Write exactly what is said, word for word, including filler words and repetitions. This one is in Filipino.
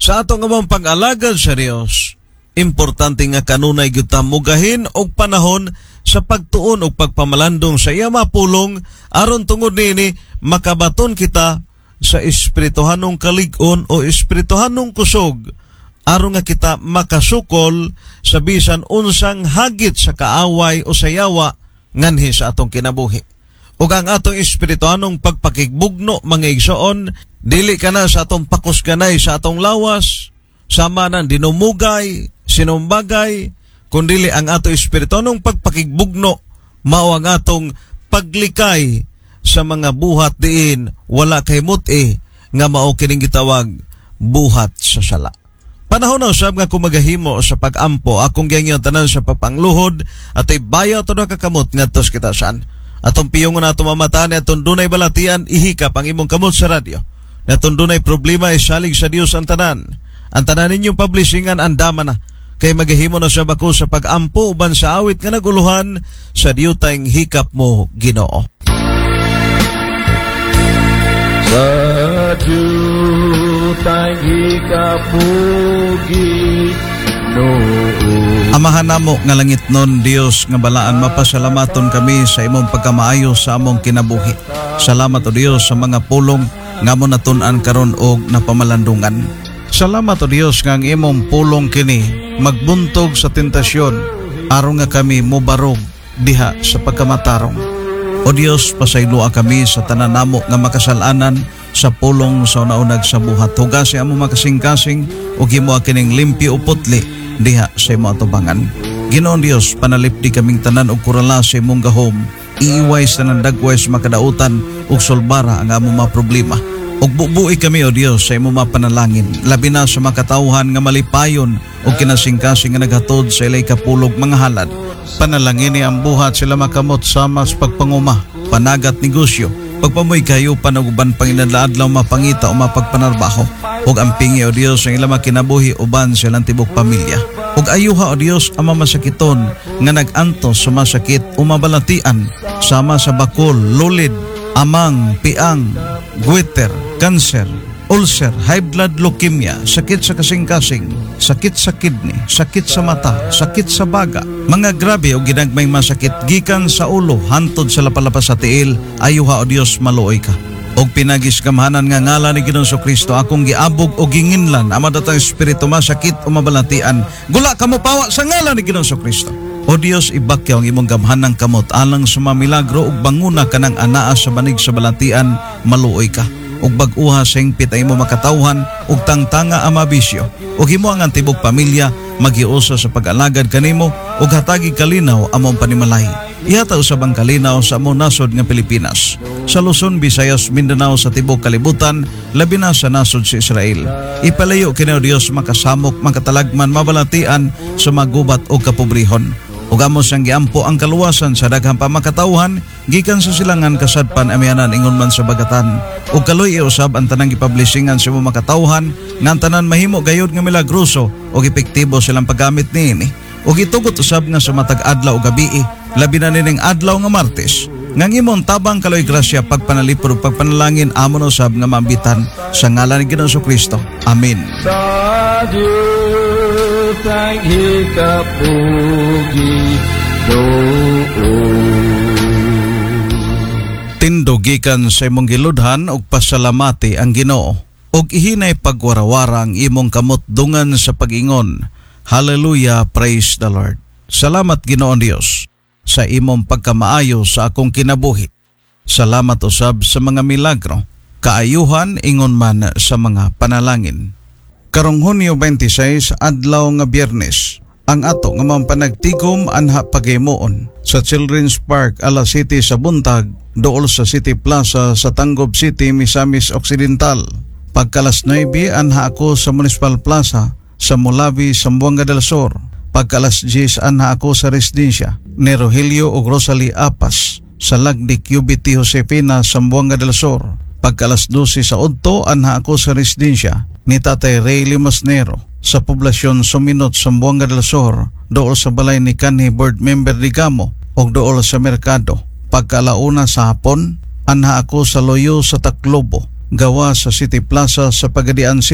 Sa ato nga mong pag-alagad sa Dios, importante nga kanunay gyud ta mugahin og panahon sa pagtuon og pagpamalandong sa iya mapulong aron tungod nini makabaton kita sa espirituhanong kalig-on o espirituhanong kusog aron nga kita makasukol sa bisan unsang hagit sa kaaway o sayawa nganhi sa atong kinabuhi. Ug ang atong espirituhanong pagpakigbugno mga igsoon, dili kana sa atong pakusganay sa atong lawas, sama ng dinumugay, sinumbagay, kundili ang atong espirituhanong pagpakigbugno mao ang atong paglikay sa mga buhat diin wala kay muti nga mao kining gitawag buhat sa sala. Panahon na usab nga kumagahimo sa pag-ampo akong gangyon tanan sa papangluhod at ay bayaw to na kakamot ngadtos kita saan. Atong piyongon nato mamatan atong dunay balatian ihikap ang imong kamot sa radyo. Natong dunay problema isalig sa Dios ang tanan. Ang tanan ninyong publishingan andama na kay magahimo na siya bako sa pag-ampo uban sa awit nga naguluhan sa diyutang hikap mo Ginoo. Sa diyutang hikap mo Ginoo. Amahan namo nga langit nun, Dios nga balaan, mapasalamaton kami sa imong pagkamaayo sa among kinabuhi. Salamat o Dios sa mga pulong nga mo natun-an karon og napamalandungan. Salamat o Dios nga ang imong pulong kini magbuntog sa tentasyon aron nga kami mobarog diha sa pagkamatarong. O Dios, pasaylua kami sa tanan namo nga makasalanan sa pulong sa unaunag sa buhat. Hugasi amo makasing-kasing ug himo kining limpyo o putli diha sa imo atubangan. Ginoon Dios, panalipdi kaming tanan og kurala sa imong gahom. Iiway sa nandagway sa makadautan ug solbara ang among mga problema. Ug bubuhi kami o Dios sa imong mga panalangin, labi na sa makatawhan nga malipayon ug kinasing-kasing nga naghatod sa ilay kapulog mga halad. Panalangin ni ang buhat sila makamot sama sa pagpanguma, panagat negosyo, pagpamoy kayo panaguban panginadlaadlaw mapangita o mapagpanarbaho. Ug ampingi o Dios ang ilang makinabuhi uban silang tibok pamilya. Ug ayuha o Dios ang mamasakiton nga nagantos sa masakit o mabalatian sama sa bakol, lulid, amang, piang, goiter, cancer, ulcer, high blood leukemia, sakit sa kasing-kasing, sakit sa kidney, sakit sa mata, sakit sa baga, mga grabe o ginagmay masakit gikan sa ulo hantod sa lapalapas sa tiil. Ayuha o Dios, maluoy ka. Og pinagis kamhanan nga ngalan ni Ginoong Kristo akong giabog o ginginlan ama datang espiritu masakit o mabalatian. Gula kamo pawa sa ngalan ni Ginoong Kristo. O Dios, ibakyaw ang imong gamhanang kamot alang sa mamilagro ug banguna kanang anaa sa banig sa balatian, maluoy ka. Ug bag-uha sa hingpit ay mo makatawhan ug tangtanga ang mabisyo. Ug himo ang tibok pamilya magiusa sa pag-alagad kanimo ug hatagi kalinaw among panimalay. Ihata usab ang kalinaw sa among nasod nga Pilipinas, sa Luzon, Visayas, Mindanao, sa tibok kalibutan, labi na sa nasod sa Israel. Ipalayo kini o Dios makasamok, makatalagman, mabalatian sa magubat o kapobrehon. Ug amo sang giampo ang kaluwasan sa daghang pamakatawhan gikan sa silangan kasadpan amianan ingon man sa bagatan. Ug kaloy iusab ang tanang gipublishingan sa imong makatawhan nga ang tanan mahimo gayud nga milagroso ug epektibo silang paggamit niini. Ug itugot usab nga sa matag adlaw ug gabii, labi na nining adlaw nga Martes, nga imong tabang kaloy grasya pagpanalipod ug pagpanalangin amon usab nga maambitan sa ngalan ni Ginoong Kristo. Amen. Tang hikap mo Ginoo. Tindugikan sa imong giludhan og pasalamati ang Ginoo og ihinay pagwarawara ang imong kamot dungan sa pag-ingon. Hallelujah, praise the Lord. Salamat Ginoon Dios sa imong pagkamaayo sa akong kinabuhi. Salamat usab sa mga milagro, kaayuhan ingon man sa mga panalangin. Karong Hunyo twenty-six, adlaw nga Biyernes, ang ato nga mga panagtigom anha paghimuon sa Children's Park, alas City sa buntag, dool sa City Plaza sa Tanggob City, Misamis Occidental. Pagkalas nueve, anha ako sa Municipal Plaza sa Mulavi, Zamboanga del Sur. Pagkalas diyes, anha ako sa residensya ni Rogelio ug Rosalie Apas sa Lagdik U B T Josefina, Zamboanga del Sur. Pagkalas dose sa Udto, anha ako sa residensya ni Tatay Ray Limosnero sa poblasyon Suminot, Zamboanga del Sur, dool sa balay ni kanhi board member Digamo og dool sa merkado. Pagkalauna sa hapon, anha ako sa Loyo sa Taclobo, gawa sa City Plaza sa Pagadian